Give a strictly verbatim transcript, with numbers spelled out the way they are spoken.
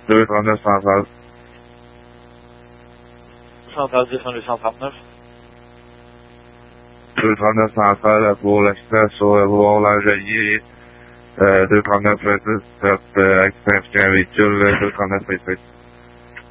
deux trente-neuf cent trente. cent trente-dix, deux cent trente-neuf. deux trente-neuf cent trente pour l'accident sur le boulevard Langelier. Euh, deux trente-neuf vingt-six, euh, accident avec un véhicule, deux trente-neuf vingt-six.